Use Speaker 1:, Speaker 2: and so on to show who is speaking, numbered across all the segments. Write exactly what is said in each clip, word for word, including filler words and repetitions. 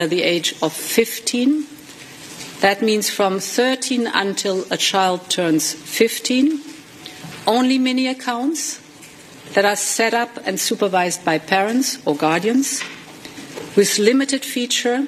Speaker 1: the age of fifteen. That means from thirteen until a child turns fifteen, only mini accounts that are set up and supervised by parents or guardians with limited feature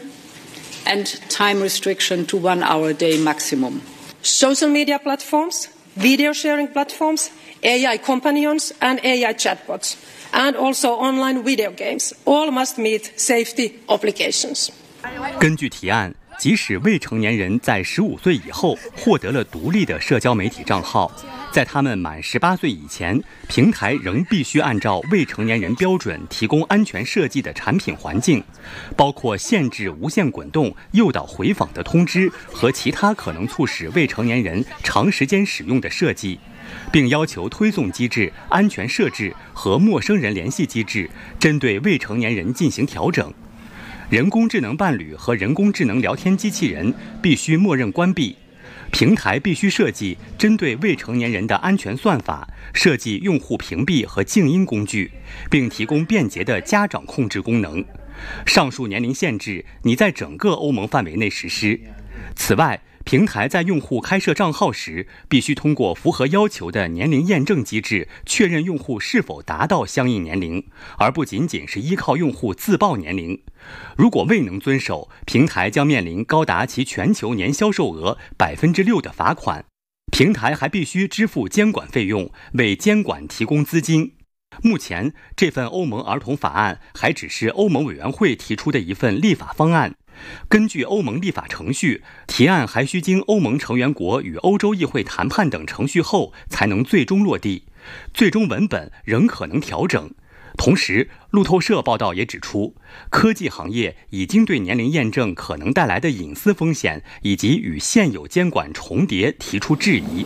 Speaker 1: and time restriction to one hour a day maximum.
Speaker 2: Social media platforms, video sharing platforms, A I companions and A I chatbots, and also online video games, all must meet safety obligations.
Speaker 3: 根据提案，即使未成年人在十五岁以后获得了独立的社交媒体账号，在他们满十八岁以前，平台仍必须按照未成年人标准提供安全设计的产品环境，包括限制无限滚动、诱导回访的通知和其他可能促使未成年人长时间使用的设计，并要求推送机制、安全设置和陌生人联系机制针对未成年人进行调整。人工智能伴侣和人工智能聊天机器人必须默认关闭。平台必须设计针对未成年人的安全算法，设计用户屏蔽和静音工具，并提供便捷的家长控制功能。上述年龄限制拟在整个欧盟范围内实施。此外，平台在用户开设账号时，必须通过符合要求的年龄验证机制确认用户是否达到相应年龄，而不仅仅是依靠用户自报年龄。如果未能遵守，平台将面临高达其全球年销售额百分之六的罚款。平台还必须支付监管费用，为监管提供资金。目前，这份欧盟儿童法案还只是欧盟委员会提出的一份立法方案。根据欧盟立法程序，提案还需经欧盟成员国与欧洲议会谈判等程序后才能最终落地，最终文本仍可能调整。同时，路透社报道也指出，科技行业已经对年龄验证可能带来的隐私风险以及与现有监管重叠提出质疑。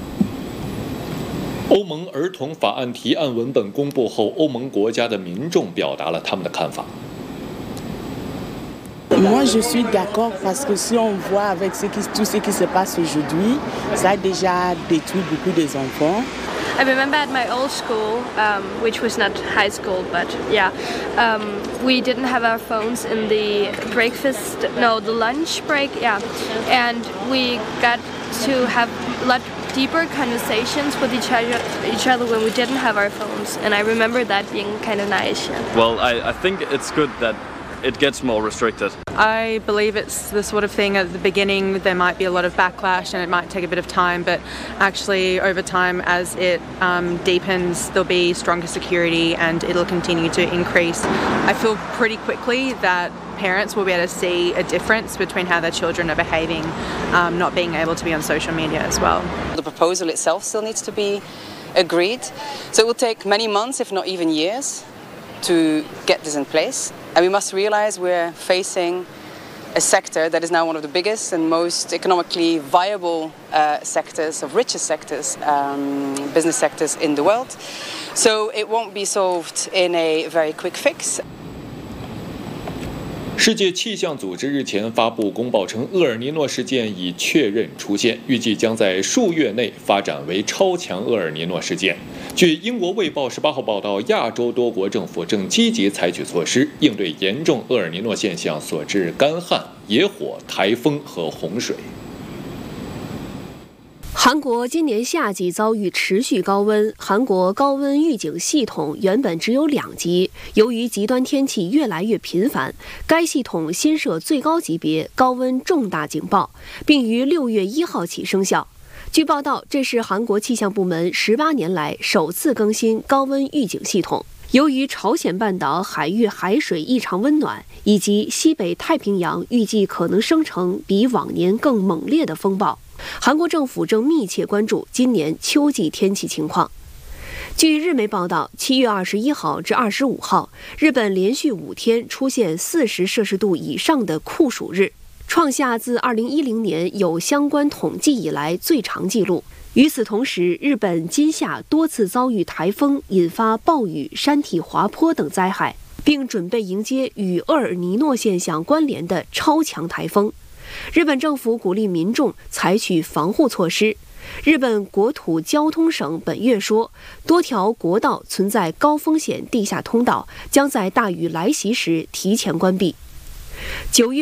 Speaker 4: 欧盟儿童法案提案文本公布后，欧盟国家的民众表达了他们的看法。
Speaker 5: Moi, je suis d'accord parce que si on voit avec ce qui, tout ce qui se passe aujourd'hui, ça a déjà détruit beaucoup des enfants.
Speaker 6: I remember at my old school, um, which was not high school, but yeah, um, we didn't have our phones in the breakfast, no, the lunch break, yeah, and we got to have a lot deeper conversations with each other, each other when we didn't have our phones, and I remember that being kind of nice. Yeah.
Speaker 7: Well, I, I think it's good that it gets more restricted.
Speaker 8: I believe it's the sort of thing at the beginning there might be a lot of backlash and it might take a bit of time, but actually over time as it um, deepens there'll be stronger security and it'll continue to increase. I feel pretty quickly that parents will be able to see a difference between how their children are behaving, um, not being able to be on social media as well.
Speaker 9: The proposal itself still needs to be agreed, so it will take many months, if not even years, to get this in place. And we must realize we're facing a sector that is now one of the biggest and most economically viable uh, sectors, of richest sectors, um, business sectors in the world. So it won't be solved in a very quick fix.
Speaker 4: 世界气象组织日前发布公报称，厄尔尼诺事件已确认出现，预计将在数月内发展为超强厄尔尼诺事件。据英国《卫报》十八号报道，亚洲多国政府正积极采取措施，应对严重厄尔尼诺现象所致干旱、野火、台风和洪水。
Speaker 10: 韩国今年夏季遭遇持续高温，韩国高温预警系统原本只有两级，由于极端天气越来越频繁，该系统新设最高级别高温重大警报，并于六月一号起生效。据报道，这是韩国气象部门十八年来首次更新高温预警系统。由于朝鲜半岛海域海水异常温暖，以及西北太平洋预计可能生成比往年更猛烈的风暴，韩国政府正密切关注今年秋季天气情况。据日媒报道，七月二十一号至二十五号，日本连续五天出现四十摄氏度以上的酷暑日，创下自二零一零年有相关统计以来最长纪录。与此同时，日本今夏多次遭遇台风引发暴雨、山体滑坡等灾害，并准备迎接与厄尔尼诺现象关联的超强台风。日本政府鼓励民众采取防护措施。日本国土交通省本月说，多条国道存在高风险地下通道，将在大雨来袭时提前关闭。九月